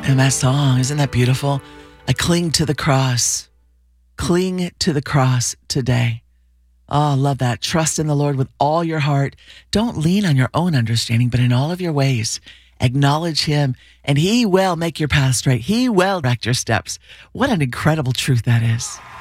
And that song, isn't that beautiful? I cling to the cross. Cling to the cross today. Oh, I love that. Trust in the Lord with all your heart. Don't lean on your own understanding, but in all of your ways, acknowledge him, and he will make your path straight. He will direct your steps. What an incredible truth that is.